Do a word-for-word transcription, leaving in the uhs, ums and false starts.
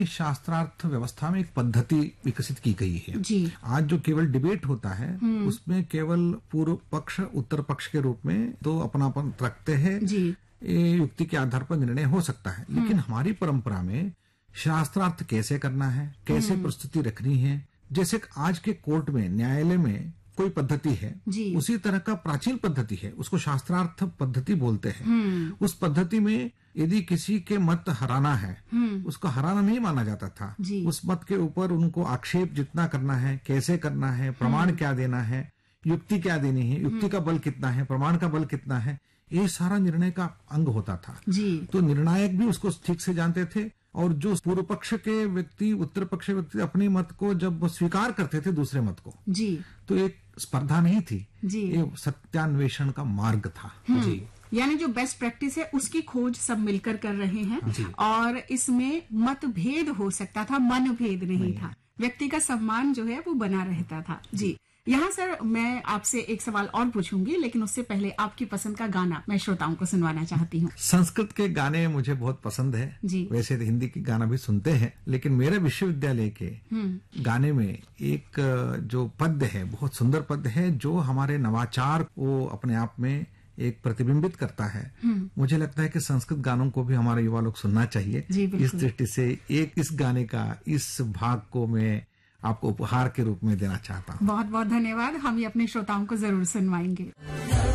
शास्त्रार्थ व्यवस्था में एक पद्धति विकसित की गई है जी। आज जो केवल डिबेट होता है उसमें केवल पूर्व पक्ष उत्तर पक्ष के रूप में तो अपनापन रखते हैं जी। ये युक्ति के आधार पर निर्णय हो सकता है, लेकिन हमारी परंपरा में शास्त्रार्थ कैसे करना है, कैसे प्रस्तुति रखनी है, जैसे आज के कोर्ट में न्यायालय में कोई पद्धति है उसी तरह का प्राचीन पद्धति है, उसको शास्त्रार्थ पद्धति बोलते हैं। उस पद्धति में यदि किसी के मत हराना है उसको हराना नहीं माना जाता था, उस मत के ऊपर उनको आक्षेप जितना करना है, कैसे करना है, प्रमाण क्या देना है, युक्ति क्या देनी है, युक्ति का बल कितना है, प्रमाण का बल कितना है, ये सारा निर्णय का अंग होता था जी। तो निर्णायक भी उसको ठीक से जानते थे और जो पूर्व पक्ष के व्यक्ति उत्तर पक्ष के व्यक्ति अपने मत को जब स्वीकार करते थे दूसरे मत को जी तो एक स्पर्धा नहीं थी जी। ये सत्यान्वेषण का मार्ग था जी। यानी जो बेस्ट प्रैक्टिस है उसकी खोज सब मिलकर कर रहे हैं और इसमें मतभेद हो सकता था, मनभेद नहीं, नहीं था, व्यक्ति का सम्मान जो है वो बना रहता था जी। यहाँ सर मैं आपसे एक सवाल और पूछूंगी, लेकिन उससे पहले आपकी पसंद का गाना मैं श्रोताओं को सुनवाना चाहती हूँ। संस्कृत के गाने मुझे बहुत पसंद है जी। वैसे तो हिंदी के गाना भी सुनते हैं, लेकिन मेरे विश्वविद्यालय के गाने में एक जो पद है, बहुत सुंदर पद है जो हमारे नवाचार को अपने आप में एक प्रतिबिंबित करता है। मुझे लगता है कि संस्कृत गानों को भी हमारे युवा लोग सुनना चाहिए। इस दृष्टि से एक इस गाने का इस भाग को मैं आपको उपहार के रूप में देना चाहता हूँ। बहुत बहुत धन्यवाद, हम ये अपने श्रोताओं को जरूर सुनवाएंगे।